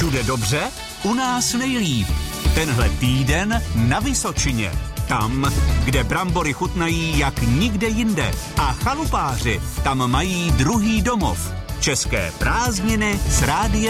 Všude dobře, u nás nejlíp. Tenhle týden na Vysočině. Tam, kde brambory chutnají jak nikde jinde. A chalupáři tam mají druhý domov. České prázdniny s Rádiem